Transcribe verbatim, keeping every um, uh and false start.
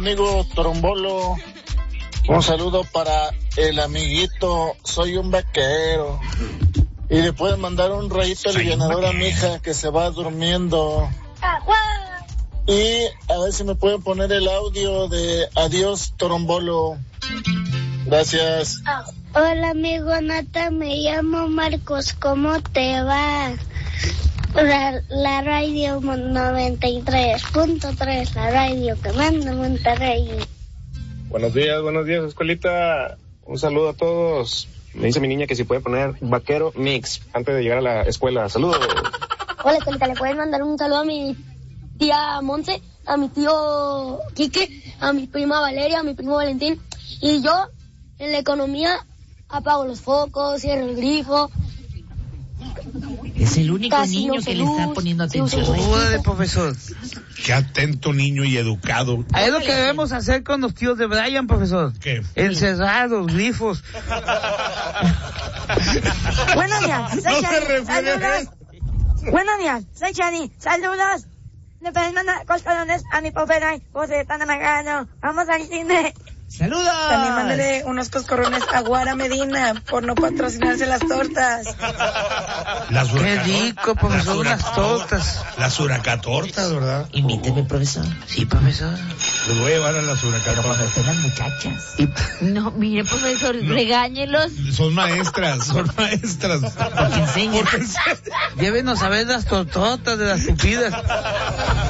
amigo Torombolo. Un saludo para el amiguito. Soy un vaquero. Y le pueden mandar un rayito alivianador a mi hija que se va durmiendo. Y a ver si me pueden poner el audio de Adiós Torombolo. Gracias. Hola amigo Nata, me llamo Marcos, ¿cómo te va? La, la radio noventa y tres punto tres, la radio que manda Monterrey. Buenos días, buenos días, escuelita. Un saludo a todos. Me dice mi niña que si puede poner Vaquero Mix antes de llegar a la escuela. Saludos. Hola, escuelita, le pueden mandar un saludo a mi tía Monse, a mi tío Quique, a mi prima Valeria, a mi primo Valentín. Y yo, en la economía, apago los focos, cierro el grifo. Es el único Casi niño no que se le está luz, poniendo se usa atención. el Joder, profesor. Qué atento niño y educado. Es lo que debemos hacer con los tíos de Brian, profesor. ¿Qué? Encerrar los grifos. Buenos días, soy No se Chani, refiere a saludos. Buenos días, soy Chani, saludos. Le pueden mandar costalones a mi papel, José Panamagano. Vamos al cine. ¡Saludos! También mándale unos coscorrones a Guara Medina por no patrocinarse las tortas. Las Qué huracatortas. rico, profesor, unas tortas. Las huracatortas, ¿verdad? Invíteme, profesor. Sí, profesor. Los voy a llevar a las Pero huracatortas. profesor, las muchachas. No, mire, profesor, regáñelos. Son maestras, son maestras. Porque enseñan. Llévenos a ver las tortotas de las pupilas.